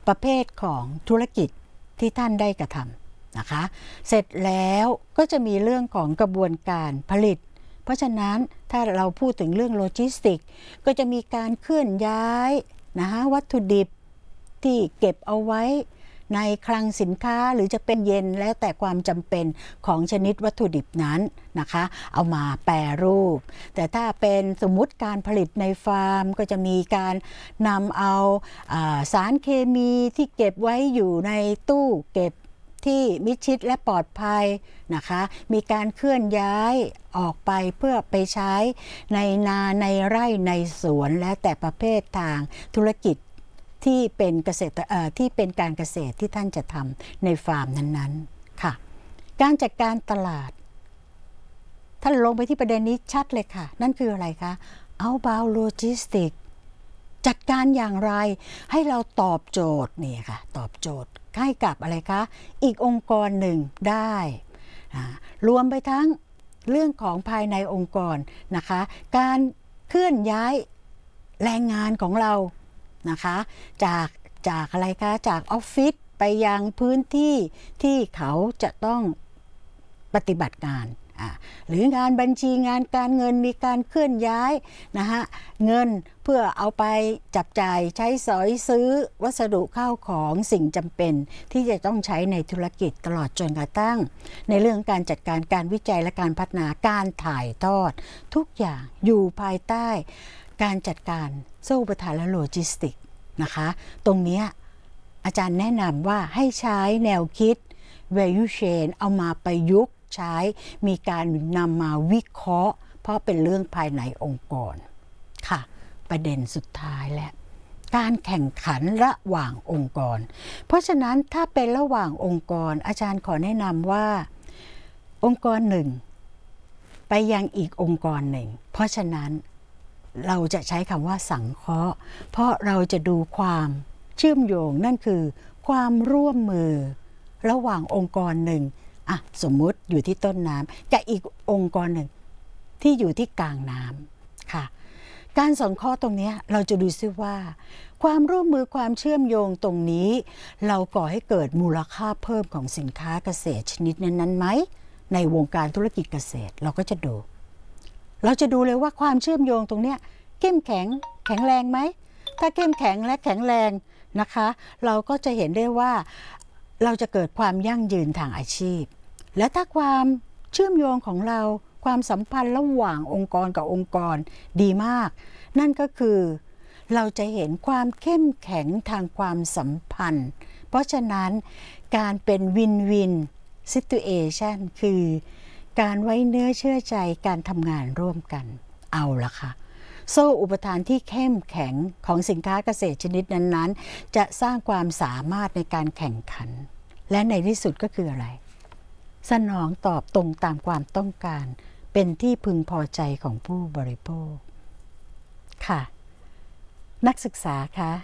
ประเภทของธุรกิจที่ท่านได้กระทำนะคะเสร็จแล้วก็จะมีเรื่องของกระบวนการผลิตเพราะฉะนั้นถ้าเราพูดถึงเรื่องโลจิสติกก็จะมีการเคลื่อนย้ายนะคะวัตถุดิบที่เก็บเอาไว้ในคลังสินค้าหรือจะเป็นเย็นแล้วแต่ความจำเป็นของชนิดวัตถุดิบนั้นนะคะเอามาแปรรูปแต่ถ้าเป็นสมมุติการผลิตในฟาร์มก็จะมีการนำเอาสารเคมีที่เก็บไว้อยู่ในตู้เก็บที่มิดชิดและปลอดภัยนะคะมีการเคลื่อนย้ายออกไปเพื่อไปใช้ในนาในไร่ในสวนแล้วแต่ประเภททางธุรกิจที่เป็นที่เป็นการเกษตรที่ท่านจะทำในฟาร์มนั้นๆค่ะการจัดการตลาดท่านลงไปที่ประเด็นนี้ชัดเลยค่ะนั่นคืออะไรคะ outbound logistics จัดการอย่างไรให้เราตอบโจทย์นี่ค่ะตอบโจทย์ให้กับอะไรคะอีกองค์กรหนึ่งได้รวมไปทั้งเรื่องของภายในองค์กรนะคะการเคลื่อนย้ายแรงงานของเรานะคะจากอะไรคะจากออฟฟิศไปยังพื้นที่ที่เขาจะต้องปฏิบัติงานหรืองานบัญชีงานการเงินมีการเคลื่อนย้ายนะคะเงินเพื่อเอาไปจับจ่ายใช้สอยซื้อวัสดุข้าวของสิ่งจำเป็นที่จะต้องใช้ในธุรกิจตลอดจนกระทั่งในเรื่องการจัดการการวิจัยและการพัฒนาการถ่ายทอดทุกอย่างอยู่ภายใต้การจัดการโซ่อุปทานและโลจิสติกนะคะตรงนี้อาจารย์แนะนำว่าให้ใช้แนวคิด value chain เอามาประยุกต์ใช้มีการนำมาวิเคราะห์เพราะเป็นเรื่องภายในองค์กรค่ะประเด็นสุดท้ายและการแข่งขันระหว่างองค์กรเพราะฉะนั้นถ้าเป็นระหว่างองค์กรอาจารย์ขอแนะนำว่าองค์กรหนึ่งไปยังอีกองค์กรหนึ่งเพราะฉะนั้นเราจะใช้คำว่าสังเคราะห์เพราะเราจะดูความเชื่อมโยงนั่นคือความร่วมมือระหว่างองค์กรหนึ่งสมมุติอยู่ที่ต้นน้ำกับอีกองค์กรหนึ่งที่อยู่ที่กลางน้ำค่ะการสังเคราะห์ตรงนี้เราจะดูซิว่าความร่วมมือความเชื่อมโยงตรงนี้เราก่อให้เกิดมูลค่าเพิ่มของสินค้าเกษตรชนิดนั้นไหมในวงการธุรกิจเกษตรเราก็จะดูเลยว่าความเชื่อมโยงตรงนี้เข้มแข็งแรงไหมถ้าเข้มแข็งและแข็งแรงนะคะเราก็จะเห็นได้ว่าเราจะเกิดความยั่งยืนทางอาชีพและถ้าความเชื่อมโยงของเราความสัมพันธ์ระหว่างองค์กรกับองค์กรดีมากนั่นก็คือเราจะเห็นความเข้มแข็งทางความสัมพันธ์เพราะฉะนั้นการเป็นวินวินซิทูเอชันคือการไว้เนื้อเชื่อใจการทำงานร่วมกันเอาละค่ะโซ่อุปทานที่เข้มแข็งของสินค้าเกษตรชนิดนั้นๆจะสร้างความสามารถในการแข่งขันและในที่สุดก็คืออะไรสนองตอบตรงตามความต้องการเป็นที่พึงพอใจของผู้บริโภคค่ะนักศึกษาคะ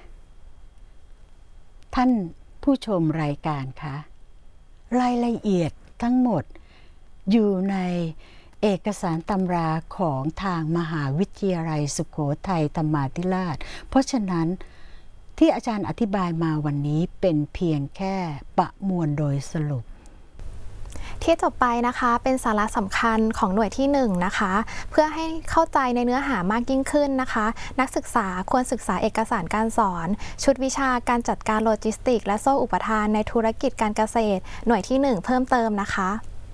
ท่านผู้ชมรายการคะรายละเอียดทั้งหมดอยู่ในเอกสารตำราของทางมหาวิทยาลัยสุโขทัยธรรมาธิราชเพราะฉะนั้นที่อาจารย์อธิบายมาวันนี้เป็นเพียงแค่ประมวลโดยสรุปที่จบไปนะคะเป็นสาระสำคัญของหน่วยที่1นะคะเพื่อให้เข้าใจในเนื้อหามากยิ่งขึ้นนะคะนักศึกษาควรศึกษาเอกสารการสอนชุดวิชาการจัดการโลจิสติกและโซ่อุปทานในธุรกิจการเกษตรหน่วยที่1เพิ่มเติมนะคะ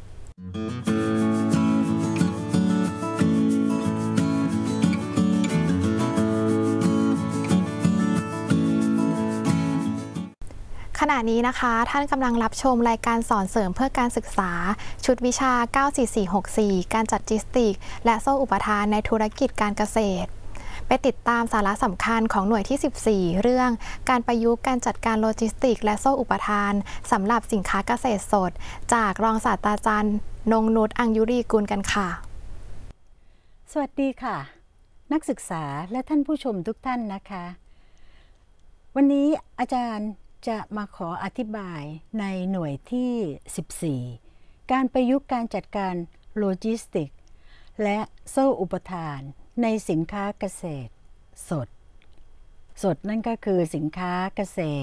ขณะนี้นะคะท่านกำลังรับชมรายการสอนเสริมเพื่อการศึกษาชุดวิชา 94464 การจัดโลจิสติกและโซ่อุปทานในธุรกิจการเกษตรไปติดตามสาระสำคัญของหน่วยที่ 14 เรื่องการประยุกต์การจัดการโลจิสติกและโซ่อุปทานสำหรับสินค้าเกษตรสดจากรองศาสตราจารย์นงนุช อังยุรีกุลกันค่ะสวัสดีค่ะนักศึกษาและท่านผู้ชมทุกท่านนะคะวันนี้อาจารย์จะมาขออธิบายในหน่วยที่ 14 การประยุกต์การจัดการโลจิสติกและโซ่อุปทานในสินค้าเกษตรสดนั่นก็คือสินค้าเกษ